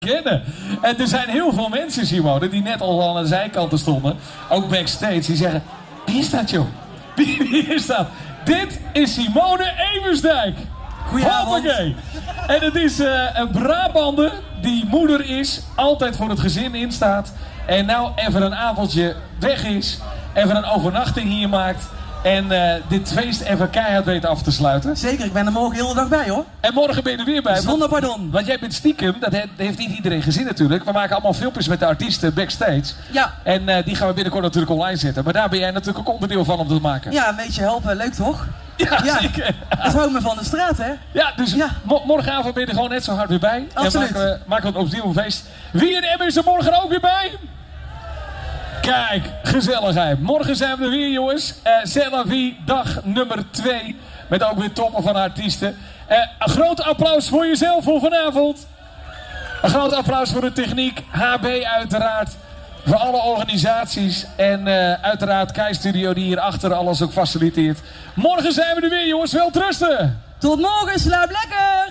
kennen. En er zijn heel veel mensen, Simone, die net al aan de zijkanten stonden, ook backstage, die zeggen, wie is dat, joh? Wie is dat? Dit is Simone Eversdijk. Goedenavond. Hoppakee. En het is een Brabander die moeder is, altijd voor het gezin instaat en nou even een avondje weg is, even een overnachting hier maakt en dit feest even keihard weet af te sluiten. Zeker, ik ben er morgen de hele dag bij, hoor. En morgen ben je er weer bij. Zonder pardon. Want jij bent stiekem, dat heeft niet iedereen gezien natuurlijk. We maken allemaal filmpjes met de artiesten backstage. Ja. En die gaan we binnenkort natuurlijk online zetten. Maar daar ben jij natuurlijk ook onderdeel van om te maken. Ja, een beetje helpen. Leuk, toch? Ja, zeker. Dat houdt me van de straat, hè? Ja, dus Ja. Morgenavond ben je er gewoon net zo hard weer bij. Absoluut. En maken we opnieuw een feest. Wie in Emmen is er morgen ook weer bij? Kijk, gezelligheid. Morgen zijn we er weer, jongens. C'est la vie, dag nummer 2. Met ook weer toppen van artiesten. Een groot applaus voor jezelf voor vanavond. Een groot applaus voor de techniek. HB uiteraard. Voor alle organisaties. En uiteraard Kai Studio die hier achter alles ook faciliteert. Morgen zijn we er weer, jongens. Wel trusten. Tot morgen, slaap lekker!